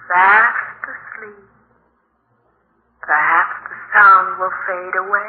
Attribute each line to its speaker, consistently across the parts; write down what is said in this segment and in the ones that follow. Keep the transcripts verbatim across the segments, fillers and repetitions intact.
Speaker 1: fast asleep. Perhaps the sound will fade away.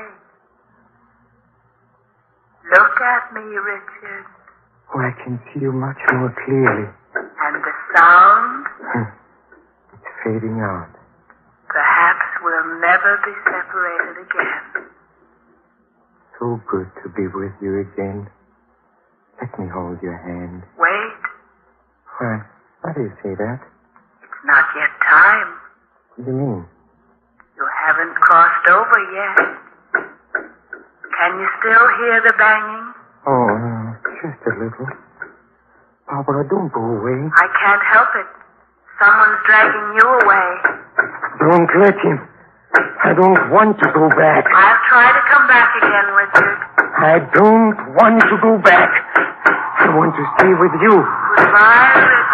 Speaker 1: Look at me, Richard.
Speaker 2: Oh, I can see you much more clearly.
Speaker 1: And the sound?
Speaker 2: It's fading out.
Speaker 1: Perhaps we'll never be separated again.
Speaker 2: So good to be with you again. Let me hold your hand.
Speaker 1: Wait.
Speaker 2: Why? Why do you say that?
Speaker 1: It's not yet time.
Speaker 2: What do you mean?
Speaker 1: You haven't crossed over yet. Can you still hear the banging?
Speaker 2: Oh, uh, just a little. Barbara, don't go away.
Speaker 1: I can't help it. Someone's dragging you away.
Speaker 2: Don't let him. I don't want to go back.
Speaker 1: I'll try to come back again, Richard.
Speaker 2: I don't want to go back. I want to stay with you.
Speaker 1: Goodbye,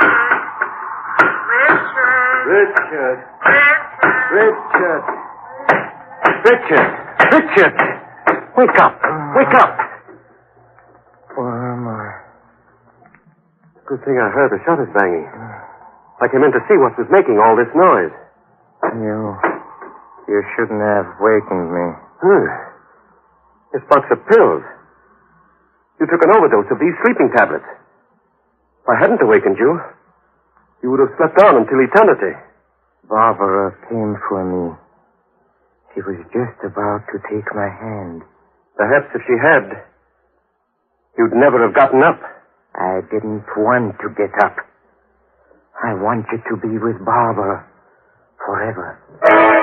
Speaker 1: Richard. Richard.
Speaker 3: Richard.
Speaker 1: Richard.
Speaker 3: Richard. Richard. Wake up. Wake up.
Speaker 2: Where am I?
Speaker 3: Good thing I heard the shutters banging. I came in to see what was making all this noise.
Speaker 2: You... You shouldn't have wakened me.
Speaker 3: Hmm. This box of pills. You took an overdose of these sleeping tablets. If I hadn't awakened you, you would have slept on until eternity.
Speaker 2: Barbara came for me. She was just about to take my hand.
Speaker 3: Perhaps if she had, you'd never have gotten up.
Speaker 2: I didn't want to get up. I wanted to be with Barbara forever.